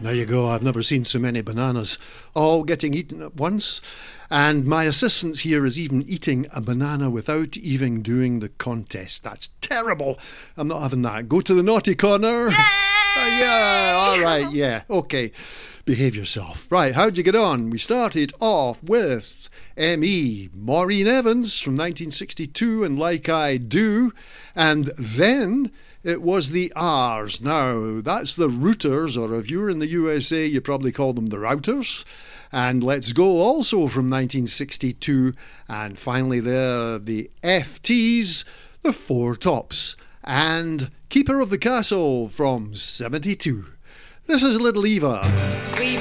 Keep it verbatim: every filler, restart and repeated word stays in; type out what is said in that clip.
There you go. I've never seen so many bananas all getting eaten at once. And my assistant here is even eating a banana without even doing the contest. That's terrible. I'm not having that. Go to the naughty corner. Uh, yeah, all right, yeah. Okay, behave yourself. Right, how'd you get on? We started off with M E, Maureen Evans from nineteen sixty-two and Like I Do. And then it was the R's. Now, that's the Rooters, or if you're in the U S A, you probably call them the Routers. And Let's Go also from nineteen sixty-two. And finally there, the F T's, the Four Tops. And Keeper of the Castle from seventy-two. This is Little Eva. We